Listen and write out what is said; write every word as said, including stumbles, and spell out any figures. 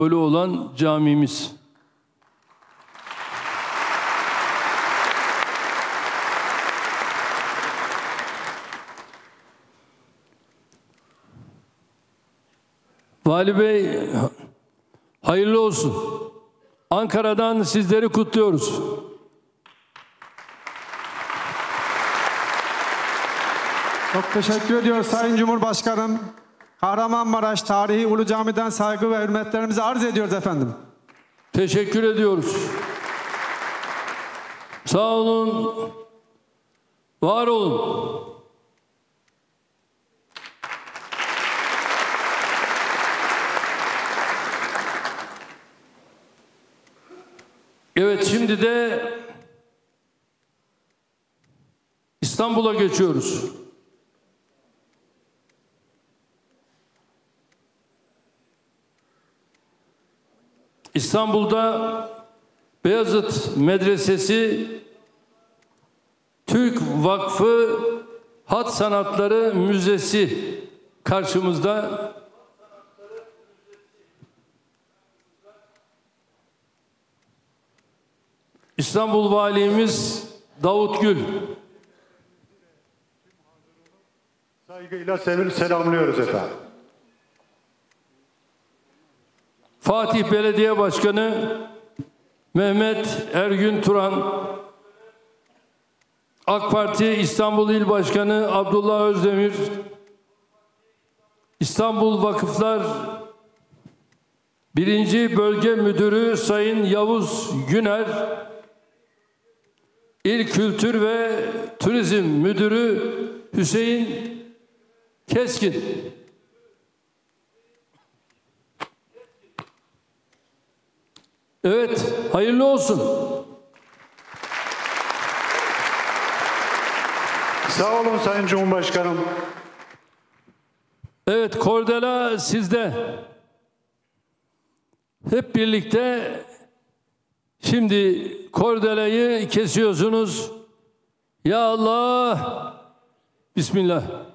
sembolü olan camimiz. Vali Bey, hayırlı olsun. Ankara'dan sizleri kutluyoruz. Çok teşekkür ediyoruz Sayın Cumhurbaşkanım. Kahramanmaraş Tarihi Ulu Cami'den saygı ve hürmetlerimizi arz ediyoruz efendim. Teşekkür ediyoruz. Sağ olun, var olun. Evet, şimdi de İstanbul'a geçiyoruz. İstanbul'da Beyazıt Medresesi Türk Vakfı Hat Sanatları Müzesi karşımızda. İstanbul Valimiz Davut Gül. Saygıyla selamlıyoruz efendim. Fatih Belediye Başkanı Mehmet Ergün Turan, AK Parti İstanbul İl Başkanı Abdullah Özdemir, İstanbul Vakıflar Birinci Bölge Müdürü Sayın Yavuz Güner, İl Kültür ve Turizm Müdürü Hüseyin Keskin. Evet, hayırlı olsun. Sağ olun Sayın Cumhurbaşkanım. Evet, kordela sizde. Hep birlikte şimdi kordelayı kesiyorsunuz. Ya Allah, Bismillah.